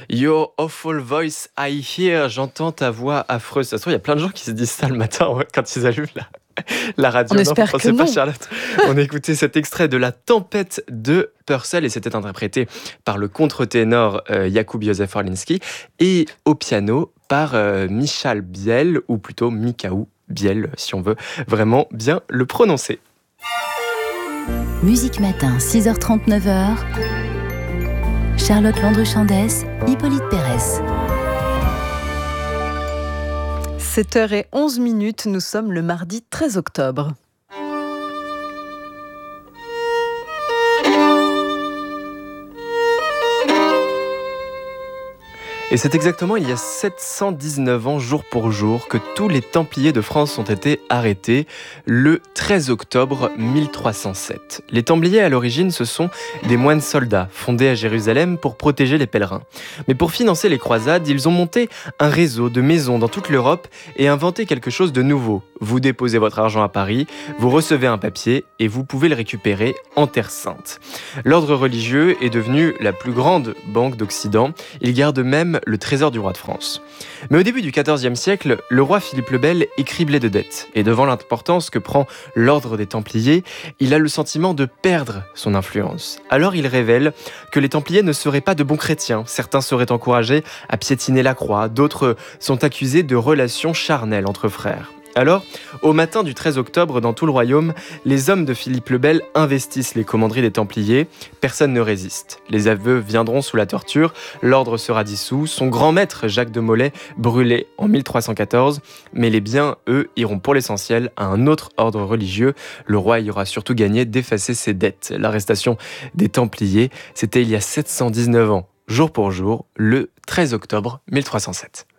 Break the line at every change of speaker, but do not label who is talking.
Your awful voice I hear. J'entends ta voix affreuse. Ça se trouve, il y a plein de gens qui se disent ça le matin quand ils allument la radio.
On espère
vous
que
pensez pas,
non.
Charlotte. On a écouté cet extrait de La Tempête de Purcell et c'était interprété par le contre-ténor Jakub Józef Orliński et au piano par Michał Biel, ou plutôt Michał Biel, si on veut vraiment bien le prononcer.
Musique Matin, 6h30, 9h. Charlotte Landru-Chandès, Hippolyte Pérès.
7h11, nous sommes le mardi 13 octobre.
Et c'est exactement il y a 719 ans, jour pour jour, que tous les Templiers de France ont été arrêtés, le 13 octobre 1307. Les Templiers, à l'origine, ce sont des moines soldats, fondés à Jérusalem pour protéger les pèlerins. Mais pour financer les croisades, ils ont monté un réseau de maisons dans toute l'Europe et inventé quelque chose de nouveau. Vous déposez votre argent à Paris, vous recevez un papier et vous pouvez le récupérer en Terre Sainte. L'ordre religieux est devenu la plus grande banque d'Occident. Il garde même le trésor du roi de France. Mais au début du XIVe siècle, le roi Philippe le Bel est criblé de dettes. Et devant l'importance que prend l'ordre des Templiers, il a le sentiment de perdre son influence. Alors il révèle que les Templiers ne seraient pas de bons chrétiens. Certains seraient encouragés à piétiner la croix, d'autres sont accusés de relations charnelles entre frères. Alors, au matin du 13 octobre, dans tout le royaume, les hommes de Philippe le Bel investissent les commanderies des Templiers. Personne ne résiste. Les aveux viendront sous la torture, l'ordre sera dissous, son grand maître, Jacques de Molay, brûlé en 1314. Mais les biens, eux, iront pour l'essentiel à un autre ordre religieux. Le roi y aura surtout gagné d'effacer ses dettes. L'arrestation des Templiers, c'était il y a 719 ans, jour pour jour, le 13 octobre 1307.